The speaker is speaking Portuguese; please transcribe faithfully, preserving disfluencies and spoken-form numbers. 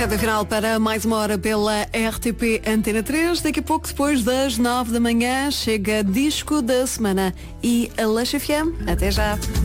Reta final para mais uma hora pela R T P Antena três. Daqui a pouco, depois das nove da manhã, chega Disco da Semana e a Lush F M. Até já.